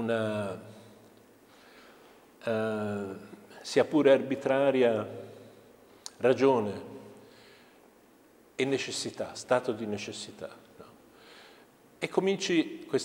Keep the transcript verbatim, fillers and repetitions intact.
una, uh, sia pure arbitraria, ragione e necessità, stato di necessità. No? E cominci questa